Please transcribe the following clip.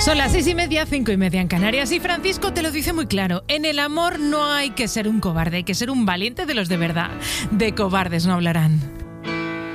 Son las 6:30, 5:30 en Canarias y Francisco te lo dice muy claro. En el amor no hay que ser un cobarde, hay que ser un valiente de los de verdad. De cobardes no hablarán.